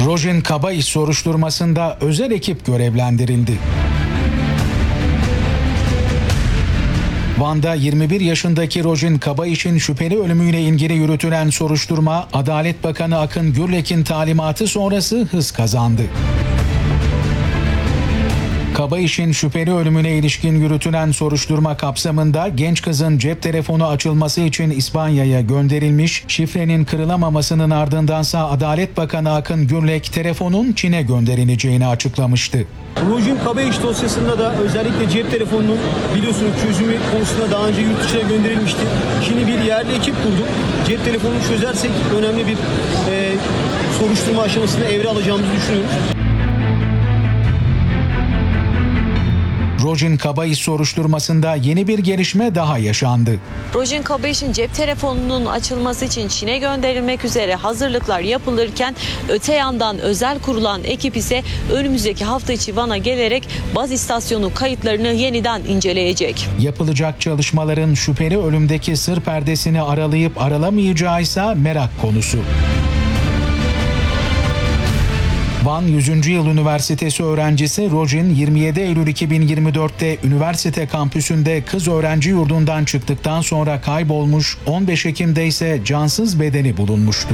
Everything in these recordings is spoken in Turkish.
Rojin Kabaiş soruşturmasında özel ekip görevlendirildi. Van'da 21 yaşındaki Rojin Kabaiş'in şüpheli ölümüyle ilgili yürütülen soruşturma, Adalet Bakanı Akın Gürlek'in talimatı sonrası hız kazandı. Kabaiş'in şüpheli ölümüne ilişkin yürütülen soruşturma kapsamında genç kızın cep telefonu açılması için İspanya'ya gönderilmiş, şifrenin kırılamamasının ardındansa Adalet Bakanı Akın Gürlek telefonun Çin'e gönderileceğini açıklamıştı. Rojin Kabaiş dosyasında da özellikle cep telefonunun biliyorsunuz çözümü konusunda daha önce yurt dışına gönderilmişti. Şimdi bir yerli ekip kurduk. Cep telefonunu çözersek önemli bir soruşturma aşamasında evre alacağımızı düşünüyoruz. Rojin Kabaiş soruşturmasında yeni bir gelişme daha yaşandı. Rojin Kabaiş'in cep telefonunun açılması için Çin'e gönderilmek üzere hazırlıklar yapılırken öte yandan özel kurulan ekip ise önümüzdeki hafta içi Van'a gelerek baz istasyonu kayıtlarını yeniden inceleyecek. Yapılacak çalışmaların şüpheli ölümdeki sır perdesini aralayıp aralamayacağı ise merak konusu. Van 100. Yıl Üniversitesi öğrencisi Rojin 27 Eylül 2024'te üniversite kampüsünde kız öğrenci yurdundan çıktıktan sonra kaybolmuş, 15 Ekim'de ise cansız bedeni bulunmuştu.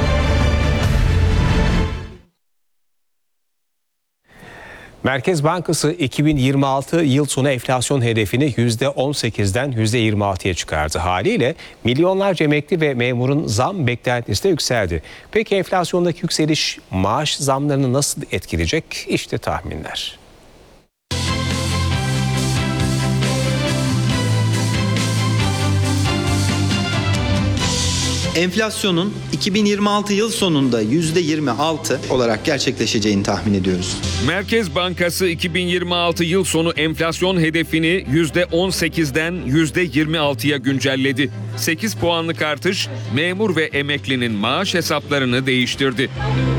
Merkez Bankası 2026 yıl sonu enflasyon hedefini %18'den %26'ya çıkardı. Haliyle milyonlarca emekli ve memurun zam beklentisi de yükseldi. Peki enflasyondaki yükseliş maaş zamlarını nasıl etkileyecek? İşte tahminler. Enflasyonun 2026 yıl sonunda %26 olarak gerçekleşeceğini tahmin ediyoruz. Merkez Bankası 2026 yıl sonu enflasyon hedefini %18'den %26'ya güncelledi. 8 puanlık artış memur ve emeklinin maaş hesaplarını değiştirdi.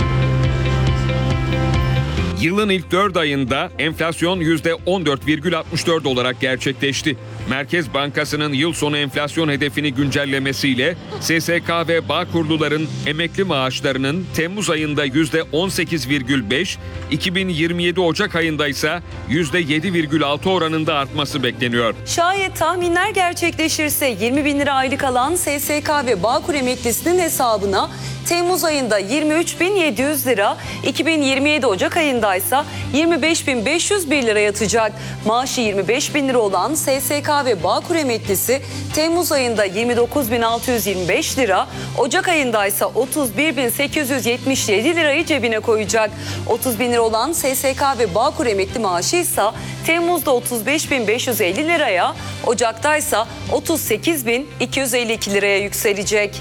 Yılın ilk 4 ayında enflasyon %14,64 olarak gerçekleşti. Merkez Bankası'nın yıl sonu enflasyon hedefini güncellemesiyle SSK ve Bağkurluların emekli maaşlarının Temmuz ayında %18,5, 2027 Ocak ayında ise %7,6 oranında artması bekleniyor. Şayet tahminler gerçekleşirse 20 bin lira aylık alan SSK ve Bağkur emeklisinin hesabına Temmuz ayında 23.700 lira, 2027 Ocak ayında ise 25.501 lira yatacak. Maaşı 25 bin lira olan SSK ve Bağkur emeklisi Temmuz ayında 29.625 lira, Ocak ayında ise 31.877 lirayı cebine koyacak. 30 bin lira olan SSK ve Bağkur emekli maaşı ise Temmuz'da 35.550 liraya, Ocak'ta ise 38.252 liraya yükselecek.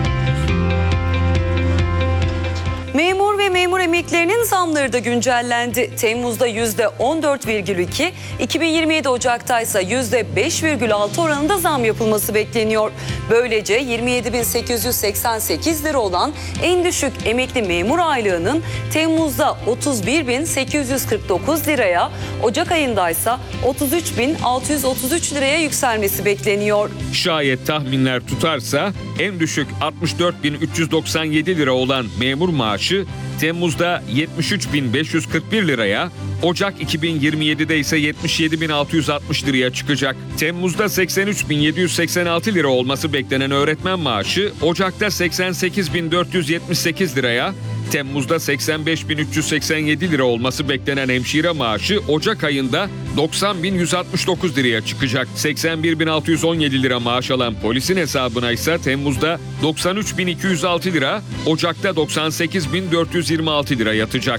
Memur ve memur emeklilerinin zamları da güncellendi. Temmuz'da %14,2, 2027 Ocak'ta ise %5,6 oranında zam yapılması bekleniyor. Böylece 27.888 lira olan en düşük emekli memur aylığının Temmuz'da 31.849 liraya, Ocak ayında ise 33.633 liraya yükselmesi bekleniyor. Şayet tahminler tutarsa en düşük 64.397 lira olan memur maaşı Temmuz'da 73.541 liraya, Ocak 2027'de ise 77.660 liraya çıkacak. Temmuz'da 83.786 lira olması beklenen öğretmen maaşı Ocak'ta 88.478 liraya, Temmuz'da 85.387 lira olması beklenen hemşire maaşı Ocak ayında 90.169 liraya çıkacak. 81.617 lira maaş alan polisin hesabına ise Temmuz'da 93.206 lira, Ocak'ta 98.426 lira yatacak.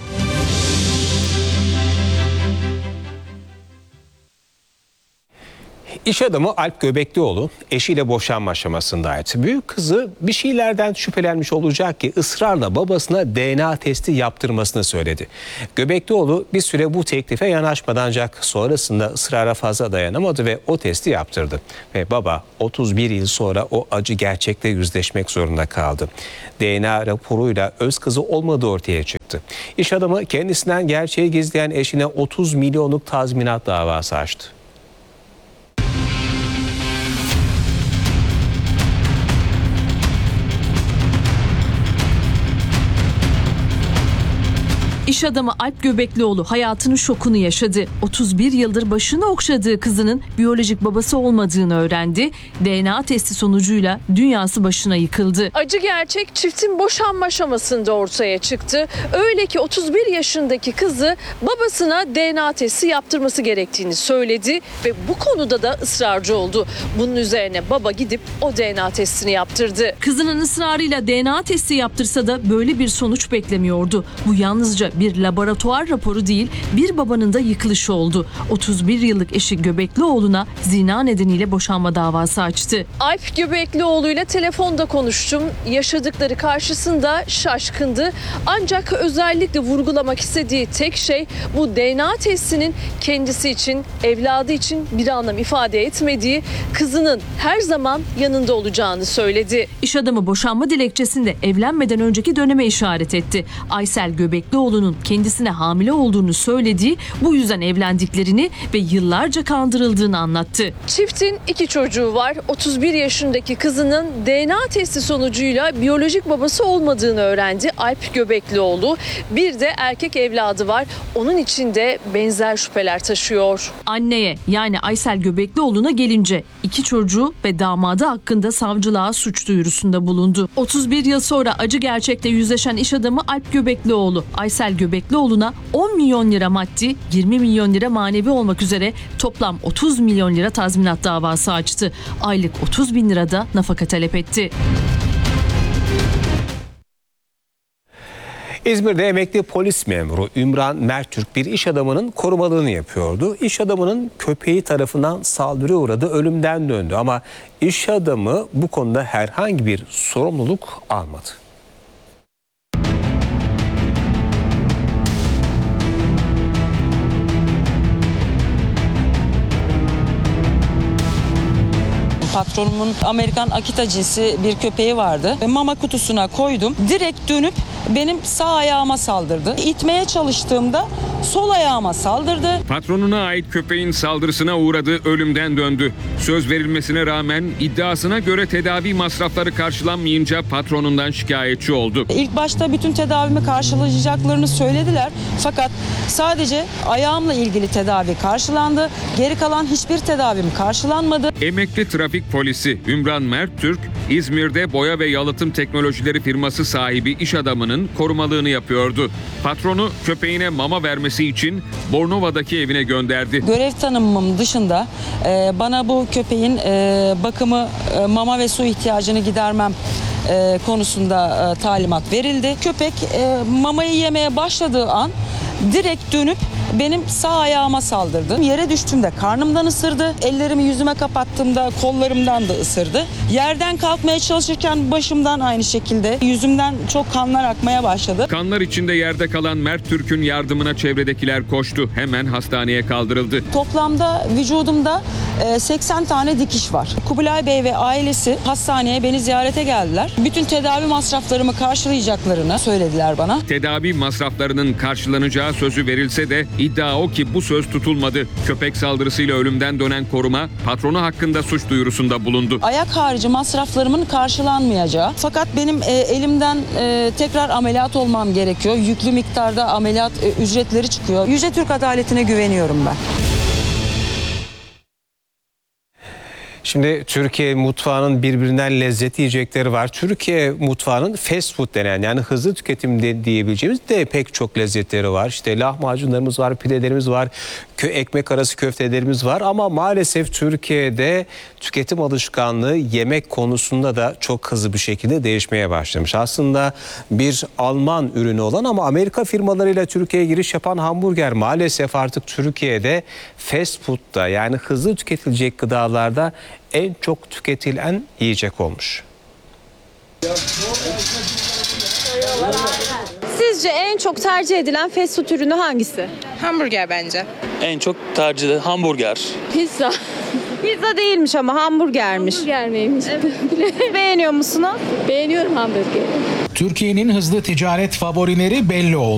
İş adamı Alp Göbeklioğlu eşiyle boşanma aşamasındaydı. Büyük kızı bir şeylerden şüphelenmiş olacak ki ısrarla babasına DNA testi yaptırmasını söyledi. Göbeklioğlu bir süre bu teklife yanaşmadı ancak sonrasında ısrara fazla dayanamadı ve o testi yaptırdı. Ve baba 31 yıl sonra o acı gerçekle yüzleşmek zorunda kaldı. DNA raporuyla öz kızı olmadığı ortaya çıktı. İş adamı kendisinden gerçeği gizleyen eşine 30 milyonluk tazminat davası açtı. İş adamı Alp Göbeklioğlu hayatının şokunu yaşadı. 31 yıldır başını okşadığı kızının biyolojik babası olmadığını öğrendi. DNA testi sonucuyla dünyası başına yıkıldı. Acı gerçek çiftin boşanma aşamasında ortaya çıktı. Öyle ki 31 yaşındaki kızı babasına DNA testi yaptırması gerektiğini söyledi ve bu konuda da ısrarcı oldu. Bunun üzerine baba gidip o DNA testini yaptırdı. Kızının ısrarıyla DNA testi yaptırsa da böyle bir sonuç beklemiyordu. Bu yalnızca bir laboratuvar raporu değil, bir babanın da yıkılışı oldu. 31 yıllık eşi Göbeklioğlu'na zina nedeniyle boşanma davası açtı. Alp Göbeklioğlu ile telefonda konuştum. Yaşadıkları karşısında şaşkındı. Ancak özellikle vurgulamak istediği tek şey bu DNA testinin kendisi için, evladı için bir anlam ifade etmediği, kızının her zaman yanında olacağını söyledi. İş adamı boşanma dilekçesinde evlenmeden önceki döneme işaret etti. Aysel Göbeklioğlu'nun kendisine hamile olduğunu söylediği, bu yüzden evlendiklerini ve yıllarca kandırıldığını anlattı. Çiftin 2 çocuğu var. 31 yaşındaki kızının DNA testi sonucuyla biyolojik babası olmadığını öğrendi Alp Göbeklioğlu. Bir de erkek evladı var. Onun için de benzer şüpheler taşıyor. Anneye yani Aysel Göbeklioğlu'na gelince 2 çocuğu ve damadı hakkında savcılığa suç duyurusunda bulundu. 31 yıl sonra acı gerçekle yüzleşen iş adamı Alp Göbeklioğlu, Aysel Göbeklioğlu'na 10 milyon lira maddi, 20 milyon lira manevi olmak üzere toplam 30 milyon lira tazminat davası açtı. Aylık 30 bin lira da nafaka talep etti. İzmir'de emekli polis memuru Ümran Merttürk bir iş adamının korumalığını yapıyordu. İş adamının köpeği tarafından saldırıya uğradı, ölümden döndü ama iş adamı bu konuda herhangi bir sorumluluk almadı. Patronumun Amerikan Akita cinsi bir köpeği vardı. Mama kutusuna koydum. Direkt dönüp benim sağ ayağıma saldırdı. İtmeye çalıştığımda sol ayağıma saldırdı. Patronuna ait köpeğin saldırısına uğradı, ölümden döndü. Söz verilmesine rağmen iddiasına göre tedavi masrafları karşılanmayınca patronundan şikayetçi oldu. İlk başta bütün tedavimi karşılayacaklarını söylediler. Fakat sadece ayağımla ilgili tedavi karşılandı. Geri kalan hiçbir tedavim karşılanmadı. Emekli trafik polisi Ümran Merttürk, İzmir'de boya ve yalıtım teknolojileri firması sahibi iş adamının korumalığını yapıyordu. Patronu köpeğine mama vermesi için Bornova'daki evine gönderdi. Görev tanımım dışında bana bu köpeğin bakımı, mama ve su ihtiyacını gidermem konusunda talimat verildi. Köpek mamayı yemeye başladığı an direkt dönüp benim sağ ayağıma saldırdı. Yere düştüğümde karnımdan ısırdı. Ellerimi yüzüme kapattığımda kollarımdan da ısırdı. Yerden kalkmaya çalışırken başımdan aynı şekilde yüzümden çok kanlar akmaya başladı. Kanlar içinde yerde kalan Merttürk'ün yardımına çevredekiler koştu. Hemen hastaneye kaldırıldı. Toplamda vücudumda 80 tane dikiş var. Kubilay Bey ve ailesi hastaneye beni ziyarete geldiler. Bütün tedavi masraflarımı karşılayacaklarını söylediler bana. Tedavi masraflarının karşılanacağı sözü verilse de iddia o ki bu söz tutulmadı. Köpek saldırısıyla ölümden dönen koruma patronu hakkında suç duyurusunda bulundu. Ayak harici masraflarımın karşılanmayacağı, fakat benim elimden tekrar ameliyat olmam gerekiyor. Yüklü miktarda ameliyat ücretleri çıkıyor. Yüce Türk adaletine güveniyorum ben. Şimdi Türkiye mutfağının birbirinden lezzetli yiyecekleri var. Türkiye mutfağının fast food denen yani hızlı tüketim diyebileceğimiz de pek çok lezzetleri var. İşte lahmacunlarımız var, pidelerimiz var, ekmek arası köftelerimiz var. Ama maalesef Türkiye'de tüketim alışkanlığı yemek konusunda da çok hızlı bir şekilde değişmeye başlamış. Aslında bir Alman ürünü olan ama Amerika firmalarıyla Türkiye'ye giriş yapan hamburger maalesef artık Türkiye'de fast food'da yani hızlı tüketilecek gıdalarda en çok tüketilen yiyecek olmuş. Sizce en çok tercih edilen fast food ürünü hangisi? Hamburger bence. En çok tercih edilen hamburger. Pizza. Pizza değilmiş ama hamburgermiş. Hamburger miymiş? Beğeniyor musunuz? Beğeniyorum hamburgeri. Türkiye'nin hızlı ticaret favorileri belli oldu.